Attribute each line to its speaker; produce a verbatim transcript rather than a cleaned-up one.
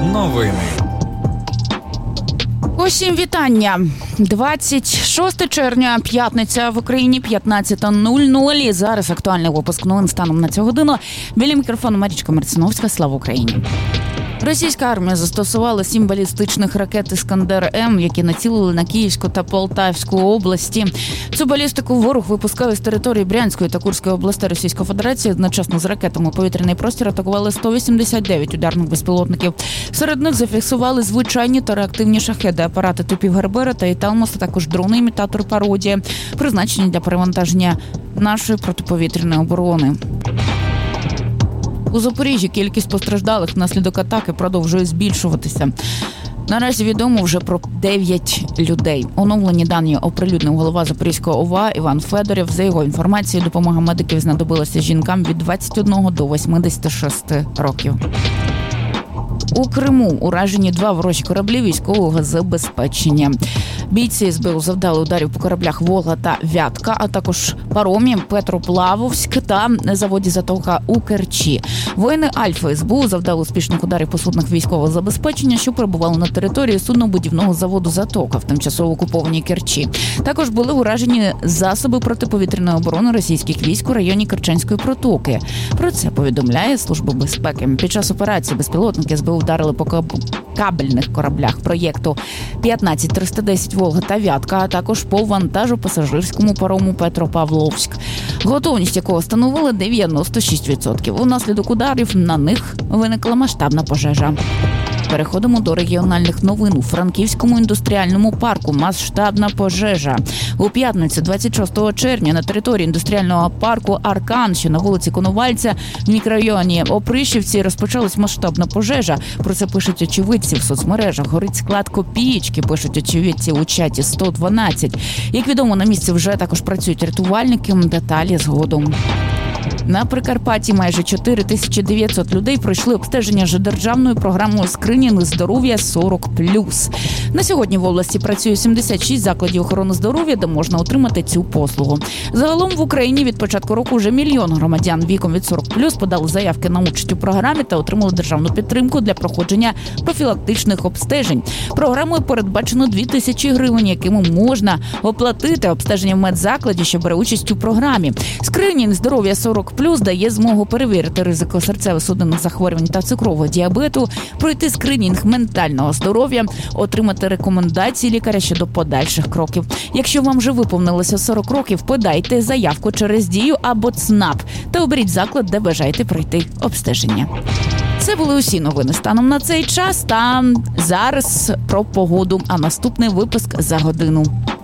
Speaker 1: Новини.
Speaker 2: Усім вітання. двадцять шостого червня, п'ятниця, в Україні п'ятнадцята нуль нуль. І зараз актуальний випуск новин станом на цю годину. Біля мікрофону Марічка Марциновська. Слава Україні. Російська армія застосувала сім балістичних ракет «Іскандер-М», які націлили на Київську та Полтавську області. Цю балістику ворог випускав з території Брянської та Курської областей Російської Федерації. Одночасно з ракетами у повітряний простір атакували сто вісімдесят дев'ять ударних безпілотників. Серед них зафіксували звичайні та реактивні шахеди, апарати типів Гербера та Італмос, а також дрони-імітатор «Пародія», призначені для перевантаження нашої протиповітряної оборони. У Запоріжжі кількість постраждалих внаслідок атаки продовжує збільшуватися. Наразі відомо вже про дев'ять людей. Оновлені дані оприлюднив голова Запорізького ОВА Іван Федоров. За його інформацією, допомога медиків знадобилася жінкам від двадцяти одного до восьмидесяти шести років. У Криму уражені два ворожі кораблі військового забезпечення. Бійці СБУ завдали ударів по кораблях «Волга» та «Вятка», а також паромі «Петроплавовськ» та заводі «Затока» у Керчі. Воїни Альфа СБУ завдали успішних ударів по суднах військового забезпечення, що перебували на території суднобудівного заводу «Затока» в тимчасово окупованій Керчі. Також були уражені засоби протиповітряної оборони російських військ у районі Керченської протоки. Про це повідомляє Служба безпеки. Під час операції безпілотники СБУ вдарили по кабельних кораблях проєкту п'ятнадцять триста десять «Волга» та «Вятка», а також по вантажу-пасажирському парому «Петропавловськ», готовність якого становила дев'яносто шість відсотків. Унаслідок ударів на них виникла масштабна пожежа. Переходимо до регіональних новин. У Франківському індустріальному парку масштабна пожежа. У п'ятницю, двадцять шостого червня, на території індустріального парку «Аркан», що на вулиці Коновальця, в мікрорайоні Опришівці, розпочалась масштабна пожежа. Про це пишуть очевидці в соцмережах. Горить склад копієчки, пишуть очевидці у чаті сто дванадцять. Як відомо, на місці вже також працюють рятувальники. Деталі згодом. На Прикарпатті майже чотири тисячі дев'ятсот людей пройшли обстеження за державною програмою скринінг здоров'я сорок плюс. На сьогодні в області працює сімдесят шість закладів охорони здоров'я, де можна отримати цю послугу. Загалом в Україні від початку року вже мільйон громадян віком від сорок плюс подали заявки на участь у програмі та отримали державну підтримку для проходження профілактичних обстежень. Програмою передбачено дві тисячі гривень, якими можна оплатити обстеження в медзакладі, що бере участь у програмі. Скринінг здоров'я сорок плюс дає змогу перевірити ризико серцево-судинних захворювань та цукрового діабету, пройти скринінг ментального здоров'я, отримати рекомендації лікаря щодо подальших кроків. Якщо вам вже виповнилося сорок років, подайте заявку через Дію або ЦНАП та оберіть заклад, де бажаєте пройти обстеження. Це були усі новини станом на цей час. Та зараз про погоду, а наступний випуск за годину.